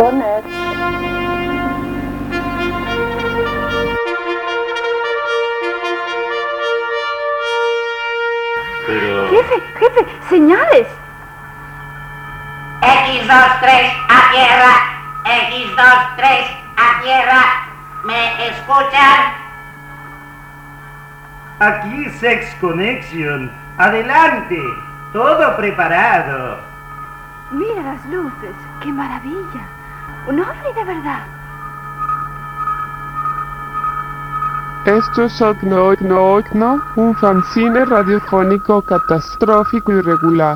Exconex. Pero... Jefe, señales. X23 a tierra. X23 a tierra. ¿Me escuchan? Aquí Sex Connection. Adelante. Todo preparado. Mira las luces. ¡Qué maravilla! Un ovni de verdad. Esto es Ocno, un fanzine radiofónico catastrófico y regular.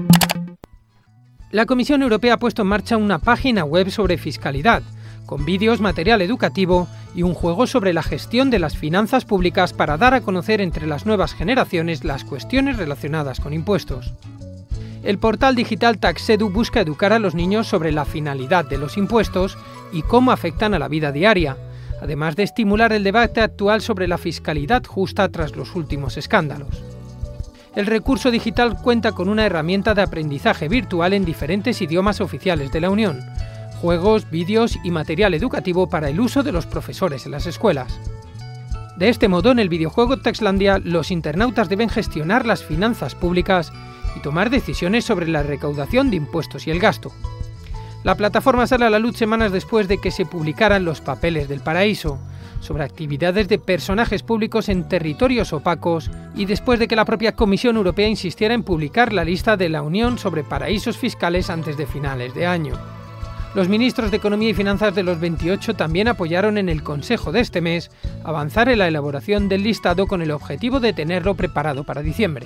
La Comisión Europea ha puesto en marcha una página web sobre fiscalidad, con vídeos, material educativo y un juego sobre la gestión de las finanzas públicas para dar a conocer entre las nuevas generaciones las cuestiones relacionadas con impuestos. El portal digital Taxedu busca educar a los niños sobre la finalidad de los impuestos y cómo afectan a la vida diaria, además de estimular el debate actual sobre la fiscalidad justa tras los últimos escándalos. El recurso digital cuenta con una herramienta de aprendizaje virtual en diferentes idiomas oficiales de la Unión, juegos, vídeos y material educativo para el uso de los profesores en las escuelas. De este modo, en el videojuego Taxlandia, los internautas deben gestionar las finanzas públicas y tomar decisiones sobre la recaudación de impuestos y el gasto. La plataforma sale a la luz semanas después de que se publicaran los papeles del paraíso, sobre actividades de personajes públicos en territorios opacos y después de que la propia Comisión Europea insistiera en publicar la lista de la Unión sobre paraísos fiscales antes de finales de año. Los ministros de Economía y Finanzas de los 28 también apoyaron en el Consejo de este mes avanzar en la elaboración del listado con el objetivo de tenerlo preparado para diciembre.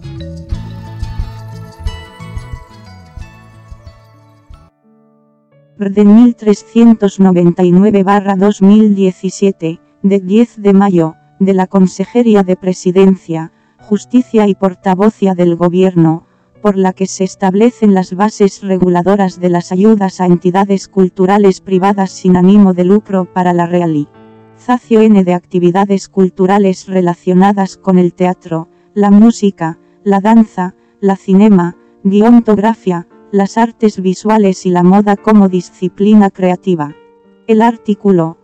Orden 1399/2017, de 10 de mayo, de la Consejería de Presidencia, Justicia y Portavocía del Gobierno, por la que se establecen las bases reguladoras de las ayudas a entidades culturales privadas sin ánimo de lucro para la realización de actividades culturales relacionadas con el teatro, la música, la danza, la cinema, guiontografía, las artes visuales y la moda como disciplina creativa. El artículo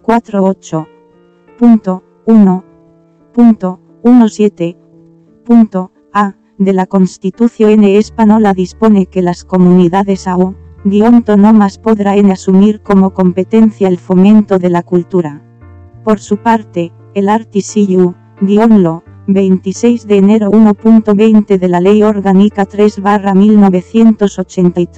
148.1.17.a de la Constitución española dispone que las comunidades autónomas podrán asumir como competencia el fomento de la cultura. Por su parte, el artículo 26 de enero 1.20 de la Ley Orgánica 3/1983